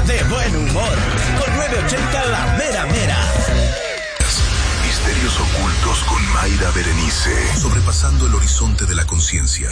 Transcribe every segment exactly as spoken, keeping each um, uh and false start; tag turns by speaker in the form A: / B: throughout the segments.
A: de buen humor. Con nueve ochenta La Mera Mera.
B: Misterios ocultos con Mayra Berenice. Sobrepasando el horizonte de la conciencia.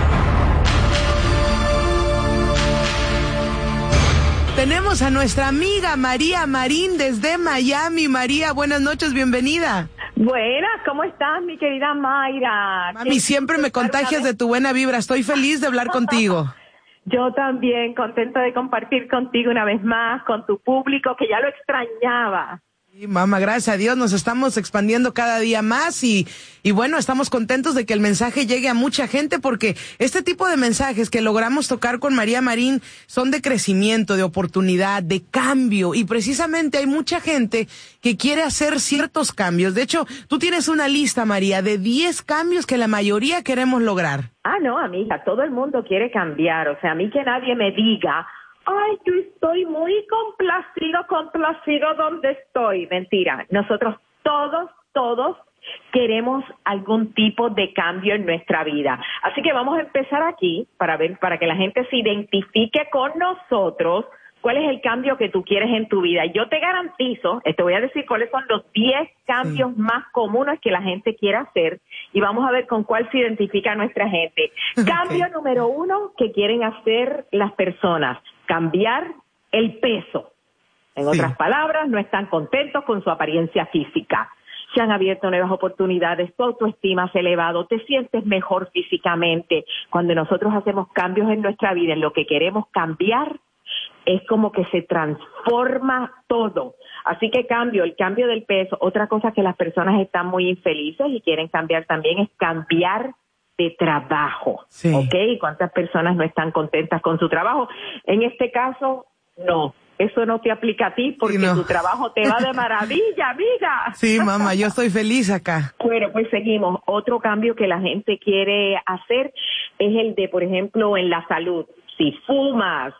C: Tenemos a nuestra amiga María Marín desde Miami. María, buenas noches, bienvenida.
D: Buenas, ¿cómo estás, mi querida Mayra?
C: Mami, siempre me contagias de tu buena vibra. Estoy feliz de hablar contigo.
D: Yo también, contenta de compartir contigo una vez más, con tu público, que ya lo extrañaba.
C: Sí, mamá, gracias a Dios, nos estamos expandiendo cada día más y, y bueno, estamos contentos de que el mensaje llegue a mucha gente porque este tipo de mensajes que logramos tocar con María Marín son de crecimiento, de oportunidad, de cambio y precisamente hay mucha gente que quiere hacer ciertos cambios. De hecho, tú tienes una lista, María, de diez cambios que la mayoría queremos lograr.
D: Ah, no, amiga, todo el mundo quiere cambiar, o sea, a mí que nadie me diga, ay, yo estoy muy complacido, complacido donde estoy. Mentira, nosotros todos, todos queremos algún tipo de cambio en nuestra vida. Así que vamos a empezar aquí para ver, para que la gente se identifique con nosotros cuál es el cambio que tú quieres en tu vida. Yo te garantizo, te voy a decir cuáles son los diez cambios sí. más comunes que la gente quiere hacer y vamos a ver con cuál se identifica nuestra gente. Cambio okay. número uno que quieren hacer las personas. Cambiar el peso. En sí. otras palabras, no están contentos con su apariencia física. Se han abierto nuevas oportunidades, tu autoestima se ha elevado, te sientes mejor físicamente. Cuando nosotros hacemos cambios en nuestra vida, en lo que queremos cambiar, es como que se transforma todo. Así que cambio, el cambio del peso. Otra cosa que las personas están muy infelices y quieren cambiar también es cambiar de trabajo, sí. ¿ok? ¿Cuántas personas no están contentas con su trabajo? En este caso, no. Eso no te aplica a ti porque sí, no. tu trabajo te va de maravilla, amiga.
C: Sí, mamá, yo estoy feliz acá.
D: Bueno, pues seguimos. Otro cambio que la gente quiere hacer es el de, por ejemplo, en la salud. Si fumas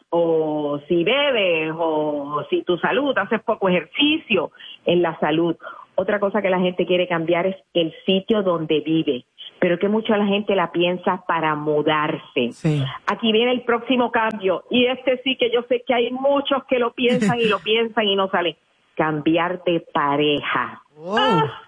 D: o si bebes o si tu salud, haces poco ejercicio en la salud. Otra cosa que la gente quiere cambiar es el sitio donde vive, pero que mucha la gente la piensa para mudarse. Sí. Aquí viene el próximo cambio, y este sí que yo sé que hay muchos que lo piensan y lo piensan y no sale. Cambiar de pareja. Oh. ¡Ah!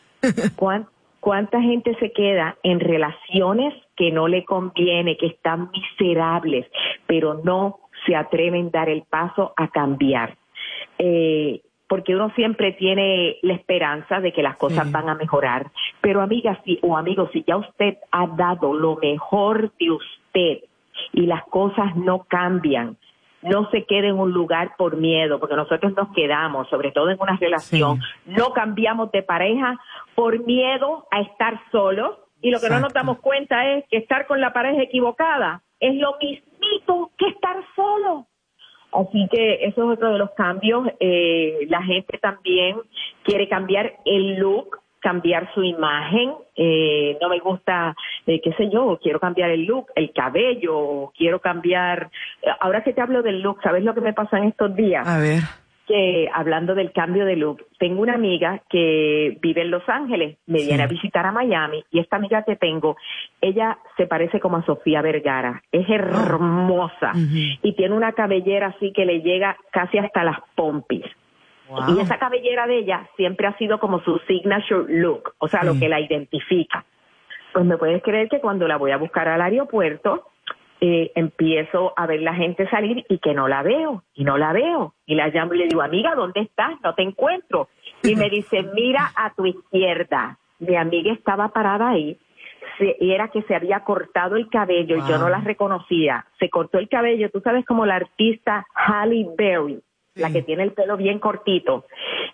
D: ¿Cuán, ¿Cuánta gente se queda en relaciones que no le conviene, que están miserables, pero no se atreven a dar el paso a cambiar? Eh... porque uno siempre tiene la esperanza de que las cosas sí. van a mejorar. Pero amigas si, o amigos, si ya usted ha dado lo mejor de usted y las cosas no cambian, no se quede en un lugar por miedo, porque nosotros nos quedamos, sobre todo en una relación, sí. no cambiamos de pareja por miedo a estar solos, y lo que Exacto. no nos damos cuenta es que estar con la pareja equivocada es lo mismito que estar solo. Así que eso es otro de los cambios. Eh, la gente también quiere cambiar el look, cambiar su imagen. Eh, no me gusta, eh, qué sé yo, quiero cambiar el look, el cabello, quiero cambiar... Ahora que te hablo del look, ¿sabes lo que me pasa en estos días?
C: A ver.
D: Que hablando del cambio de look, tengo una amiga que vive en Los Ángeles, me sí. viene a visitar a Miami, y esta amiga que tengo, ella se parece como a Sofía Vergara, es hermosa, oh. uh-huh. y tiene una cabellera así que le llega casi hasta las pompis. Wow. Y esa cabellera de ella siempre ha sido como su signature look, o sea, sí. lo que la identifica. Pues me puedes creer que cuando la voy a buscar al aeropuerto, Eh, empiezo a ver la gente salir y que no la veo, y no la veo. Y la llamo y le digo, amiga, ¿dónde estás? No te encuentro. Y me dice, mira a tu izquierda. Mi amiga estaba parada ahí, se, y era que se había cortado el cabello, wow. y yo no la reconocía. Se cortó el cabello, tú sabes, como la artista Halle Berry, sí. la que tiene el pelo bien cortito.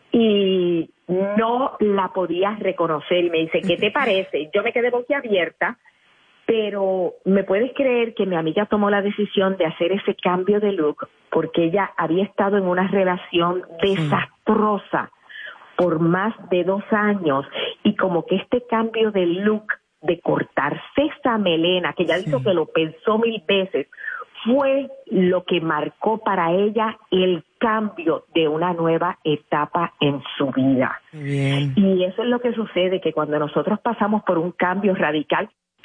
D: Y no la podía reconocer. Y me dice, ¿qué te parece? Yo me quedé boquiabierta. Pero me puedes creer que mi amiga tomó la decisión de hacer ese cambio de look porque ella había estado en una relación desastrosa por más de dos años y como que este cambio de look, de cortarse esa melena, que ella sí. dijo que lo pensó mil veces, fue lo que marcó para ella el cambio de una nueva etapa en su vida.
C: Bien.
D: Y eso es lo que sucede, que cuando nosotros pasamos por un cambio radical,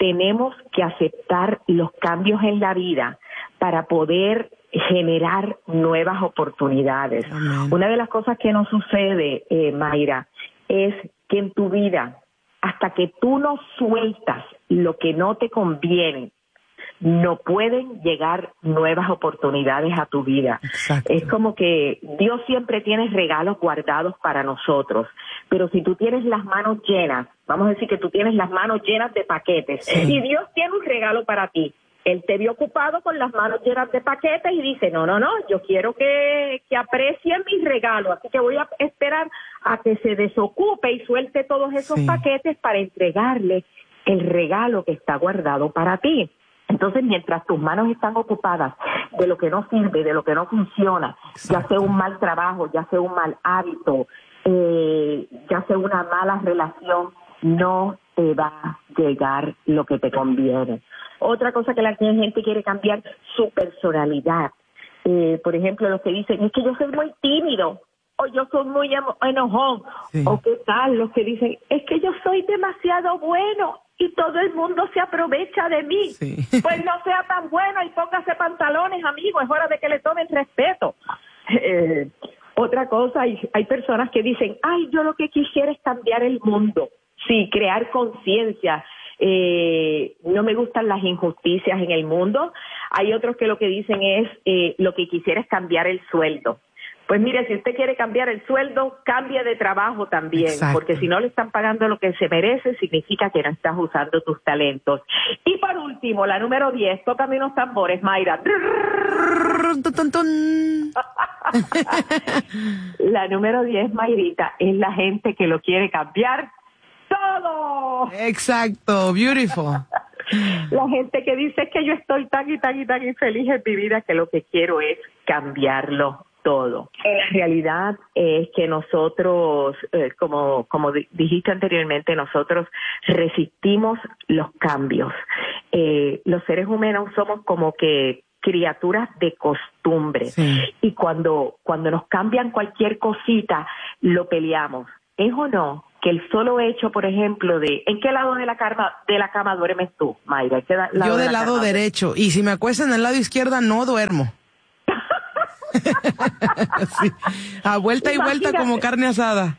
D: tenemos que aceptar los cambios en la vida para poder generar nuevas oportunidades.
C: Amén.
D: Una de las cosas que nos sucede, eh, Mayra, es que en tu vida, hasta que tú no sueltas lo que no te conviene, no pueden llegar nuevas oportunidades a tu vida.
C: Exacto.
D: Es como que Dios siempre tiene regalos guardados para nosotros, pero si tú tienes las manos llenas, vamos a decir que tú tienes las manos llenas de paquetes,
C: sí.
D: y Dios tiene un regalo para ti. Él te vio ocupado con las manos llenas de paquetes y dice, no, no, no, yo quiero que, que aprecien mis regalos, así que voy a esperar a que se desocupe y suelte todos esos
C: sí.
D: paquetes para entregarle el regalo que está guardado para ti. Entonces, mientras tus manos están ocupadas de lo que no sirve, de lo que no funciona,
C: Exacto.
D: ya sea un mal trabajo, ya sea un mal hábito, eh, ya sea una mala relación, no te va a llegar lo que te conviene. Otra cosa que la gente quiere cambiar, su personalidad. Eh, por ejemplo, los que dicen, es que yo soy muy tímido, o yo soy muy enojón,
C: sí.
D: o qué tal, los que dicen, es que yo soy demasiado bueno y todo el mundo se aprovecha de mí.
C: Sí.
D: Pues no sea tan bueno y póngase pantalones, amigo, es hora de que le tomen respeto. Eh, otra cosa, hay, hay personas que dicen, ay, yo lo que quisiera es cambiar el mundo, sí, crear conciencia. Eh, no me gustan las injusticias en el mundo. Hay otros que lo que dicen es, eh, lo que quisiera es cambiar el sueldo. Pues mire, si usted quiere cambiar el sueldo, cambie de trabajo también,
C: Exacto.
D: porque si no le están pagando lo que se merece, significa que no estás usando tus talentos. Y por último, la número diez, tócame unos tambores, Mayra. La número diez, Mayrita, es la gente que lo quiere cambiar todo.
C: Exacto, beautiful.
D: La gente que dice que yo estoy tan y tan y tan infeliz en mi vida que lo que quiero es cambiarlo todo. La realidad es que nosotros, eh, como, como dijiste anteriormente, nosotros resistimos los cambios. Eh, los seres humanos somos como que criaturas de costumbre.
C: Sí.
D: Y cuando, cuando nos cambian cualquier cosita, lo peleamos. ¿Es o no que el solo hecho, por ejemplo, de ¿en qué lado de la cama, de la cama duermes tú, Mayra? ¿En qué lado
C: Yo
D: de
C: del
D: la
C: lado
D: cama?
C: derecho, y si me acuesto en el lado izquierdo no duermo. Sí. A vuelta y
D: Imagínate.
C: vuelta como carne asada.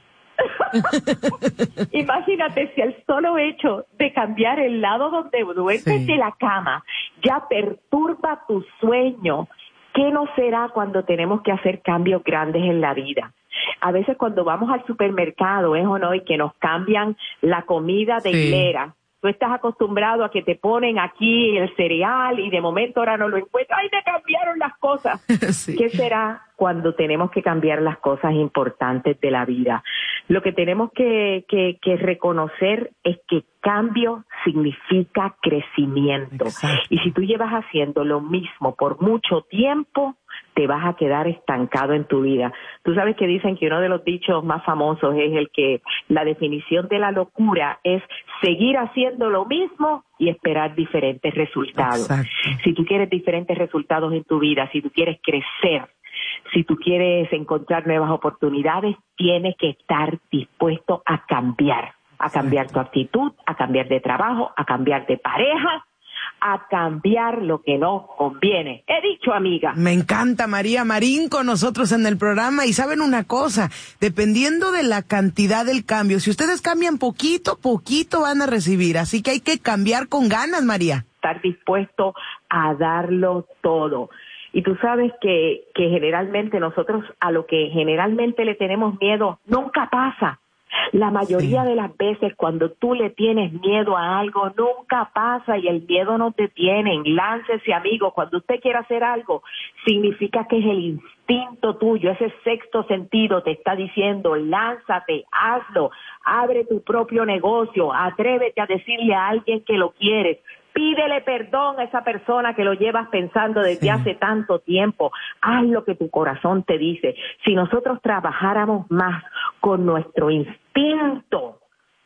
D: Imagínate si el solo hecho de cambiar el lado donde duermes
C: Sí.
D: de la cama ya perturba tu sueño. ¿Qué no será cuando tenemos que hacer cambios grandes en la vida? A veces cuando vamos al supermercado, ¿es o no? Y que nos cambian la comida de
C: Sí.
D: hilera. Tú estás acostumbrado a que te ponen aquí el cereal y de momento ahora no lo encuentras. ¡Ay, me cambiaron las cosas!
C: Sí.
D: ¿Qué será cuando tenemos que cambiar las cosas importantes de la vida? Lo que tenemos que, que, que reconocer es que cambio significa crecimiento.
C: Exacto.
D: Y si tú llevas haciendo lo mismo por mucho tiempo, te vas a quedar estancado en tu vida. Tú sabes que dicen que uno de los dichos más famosos es el que la definición de la locura es seguir haciendo lo mismo y esperar diferentes resultados.
C: Exacto.
D: Si tú quieres diferentes resultados en tu vida, si tú quieres crecer, si tú quieres encontrar nuevas oportunidades, tienes que estar dispuesto a cambiar, a cambiar tu actitud, a cambiar de trabajo, a cambiar de pareja, a cambiar lo que no conviene. He dicho, amiga.
C: Me encanta María Marín con nosotros en el programa. Y saben una cosa, dependiendo de la cantidad del cambio, si ustedes cambian poquito, poquito van a recibir. Así que hay que cambiar con ganas, María.
D: Estar dispuesto a darlo todo. Y tú sabes que, que generalmente nosotros a lo que generalmente le tenemos miedo nunca pasa. La mayoría
C: Sí.
D: de las veces cuando tú le tienes miedo a algo nunca pasa y el miedo no te tiene. Láncese, amigo. Cuando usted quiera hacer algo, significa que es el instinto tuyo, ese sexto sentido te está diciendo, lánzate, hazlo, abre tu propio negocio, atrévete a decirle a alguien que lo quieres. Pídele perdón a esa persona que lo llevas pensando desde
C: Sí.
D: hace tanto tiempo. Haz lo que tu corazón te dice. Si nosotros trabajáramos más con nuestro instinto,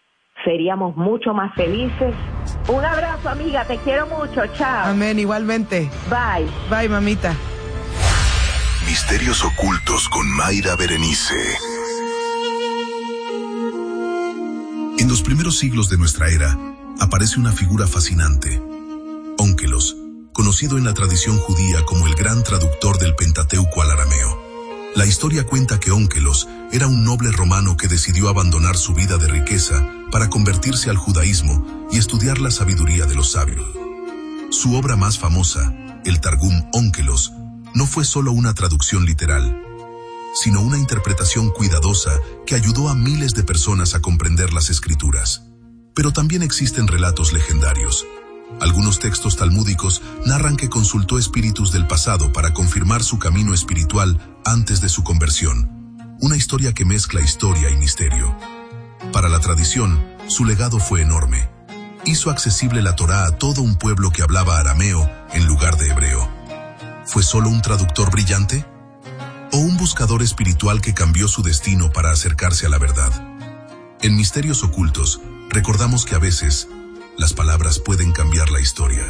D: seríamos mucho más felices. Un abrazo, amiga. Te quiero mucho. Chao.
C: Amén, igualmente.
D: Bye.
C: Bye, mamita.
B: Misterios ocultos con Mayra Berenice. En los primeros siglos de nuestra era, aparece una figura fascinante, Ónkelos, conocido en la tradición judía como el gran traductor del Pentateuco al arameo. La historia cuenta que Ónkelos era un noble romano que decidió abandonar su vida de riqueza para convertirse al judaísmo y estudiar la sabiduría de los sabios. Su obra más famosa, el Targum Ónkelos, no fue solo una traducción literal, sino una interpretación cuidadosa que ayudó a miles de personas a comprender las escrituras. Pero también existen relatos legendarios. Algunos textos talmúdicos narran que consultó espíritus del pasado para confirmar su camino espiritual antes de su conversión. Una historia que mezcla historia y misterio. Para la tradición, su legado fue enorme. Hizo accesible la Torá a todo un pueblo que hablaba arameo en lugar de hebreo. ¿Fue solo un traductor brillante? ¿O un buscador espiritual que cambió su destino para acercarse a la verdad? En Misterios Ocultos, recordamos que a veces las palabras pueden cambiar la historia.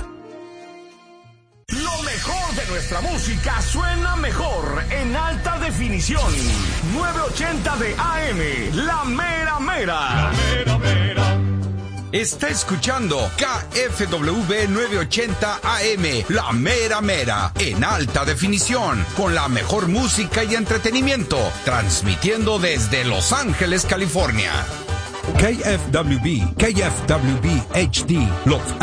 A: Lo mejor de nuestra música suena mejor en alta definición. novecientos ochenta de A M, La Mera Mera. La Mera Mera.
E: Está escuchando K F W novecientos ochenta A M, La Mera Mera, en alta definición, con la mejor música y entretenimiento, transmitiendo desde Los Ángeles, California.
F: K F W B, K F W B H D, Los